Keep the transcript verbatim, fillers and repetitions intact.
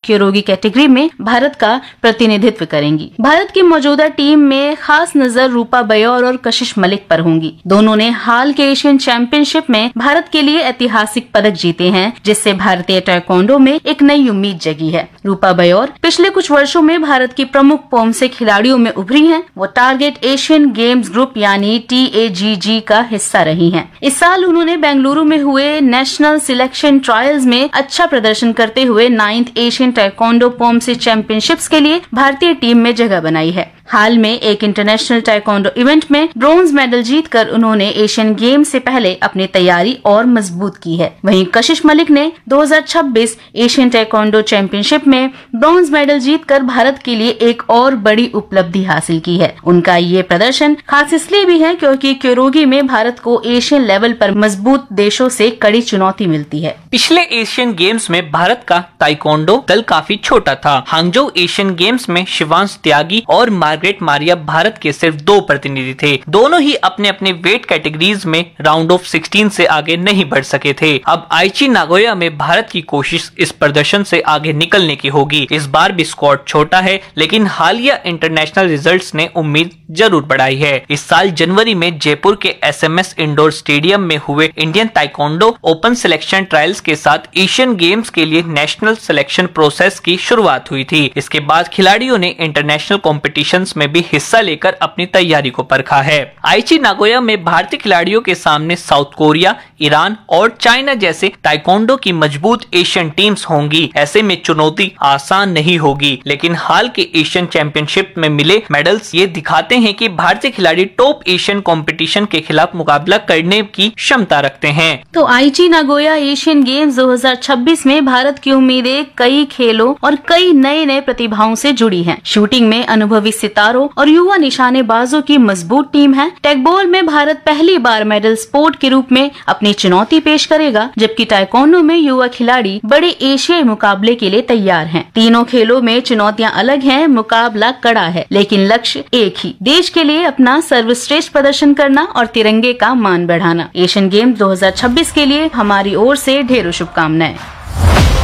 Kyorugi category में भारत का प्रतिनिधित्व करेंगी। भारत की मौजूदा टीम में खास नजर रूपा बयौर और कशिश मलिक पर होंगी। दोनों ने हाल के एशियन चैंपियनशिप में भारत के लिए ऐतिहासिक पदक जीते हैं, जिससे भारतीय ताइक्वांडो में एक नई उम्मीद जगी है। रूपा बयौर पिछले कुछ वर्षों में भारत की प्रमुख फॉर्म से खिलाड़ियों में उभरी हैं। वो टारगेट एशियन गेम्स ग्रुप यानी टी ए जी जी का हिस्सा रही हैं। इस साल उन्होंने बेंगलुरु में हुए नेशनल सिलेक्शन ट्रायल्स में अच्छा प्रदर्शन करते हुए नाइन्थ एशियन ताइक्वांडो फॉर्म से चैंपियनशिप्स के लिए भारतीय टीम में जगह बनाई है। हाल में एक इंटरनेशनल ताइक्वांडो इवेंट में ब्रॉन्ज मेडल जीतकर उन्होंने एशियन गेम से पहले अपनी तैयारी और मजबूत की है। वहीं कशिश मलिक ने दो हज़ार छब्बीस एशियन ताइक्वांडो चैंपियनशिप में ब्रॉन्ज मेडल जीतकर भारत के लिए एक और बड़ी उपलब्धि हासिल की है। उनका ये प्रदर्शन खास इसलिए भी है क्योंकि क्योरोगी में भारत को एशियन लेवल पर मजबूत देशों से कड़ी चुनौती मिलती है। पिछले एशियन गेम्स में भारत का ताइक्वांडो दल काफी छोटा था। हांगजो एशियन गेम्स में शिवांश त्यागी और मार्गरेट मारिया भारत के सिर्फ दो प्रतिनिधि थे। दोनों ही अपने अपने वेट कैटेगरीज में राउंड ऑफ सोलह से आगे नहीं बढ़ सके थे। अब आईची नागोया में भारत की कोशिश इस प्रदर्शन से आगे निकलने की होगी। इस बार भी स्क्वाड छोटा है, लेकिन हालिया इंटरनेशनल रिजल्ट्स ने उम्मीद जरूर बढ़ाई है। इस साल जनवरी में जयपुर के S M S indoor stadium में हुए Indian taekwondo open selection trials के साथ एशियन गेम्स के लिए नेशनल सिलेक्शन प्रोसेस की शुरुआत हुई थी। इसके बाद खिलाड़ियों ने इंटरनेशनल कॉम्पिटिशन्स में भी हिस्सा लेकर अपनी तैयारी को परखा है। आईची नागोया में भारतीय खिलाड़ियों के सामने साउथ कोरिया, ईरान और चाइना जैसे ताइक्वांडो की मजबूत एशियन टीम्स होंगी। ऐसे में चुनौती आसान नहीं होगी, लेकिन हाल के एशियन चैंपियनशिप में मिले मेडल्स ये दिखाते हैं कि भारतीय खिलाड़ी टॉप एशियन कंपटीशन के खिलाफ मुकाबला करने की क्षमता रखते हैं। तो आईची नागोया एशियन गेम्स दो हज़ार छब्बीस में भारत की उम्मीदें कई खेलों और कई नए नए प्रतिभाओं से जुड़ी हैं। शूटिंग में अनुभवी सितारों और युवा निशानेबाजों की मजबूत टीम है। टैगबॉल में भारत पहली बार मेडल स्पोर्ट के रूप में अपनी चुनौती पेश करेगा, जबकि ताइक्वांडो में युवा खिलाड़ी बड़े एशियाई मुकाबले के लिए तैयार हैं। तीनों खेलों में चुनौतियां अलग हैं, मुकाबला कड़ा है, लेकिन लक्ष्य एक ही, देश के लिए अपना सर्वश्रेष्ठ प्रदर्शन करना और तिरंगे का मान बढ़ाना। एशियन गेम्स दो हज़ार छब्बीस के लिए हमारी ओर से ढेरों शुभकामनाएं।